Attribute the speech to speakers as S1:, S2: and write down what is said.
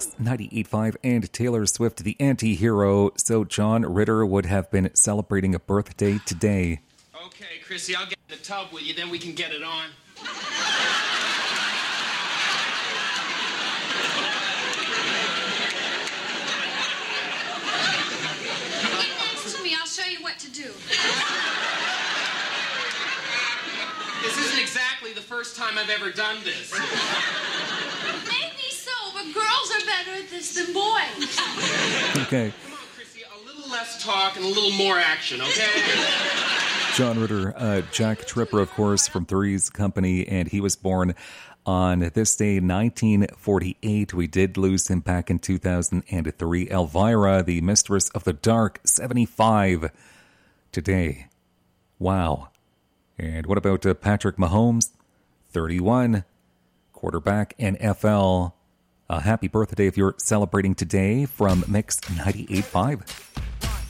S1: Mix 98.5 and Taylor Swift, the anti-hero. So John Ritter would have been celebrating a birthday today.
S2: Okay, Chrissy, I'll get in the tub with you, then we can get it on.
S3: Get next to me, I'll show you what to do.
S2: This isn't exactly the first time I've ever done this.
S3: Maybe so, but girls are better at this than boys.
S1: Okay.
S2: Come on, Chrissy, a little less talk and a little more action, okay?
S1: John Ritter, Jack Tripper, of course, from Three's Company, and he was born on this day, 1948. We did lose him back in 2003. Elvira, the Mistress of the Dark, 75 today. Wow. And what about Patrick Mahomes, 31, quarterback NFL. Happy birthday if you're celebrating today from Mix 98.5.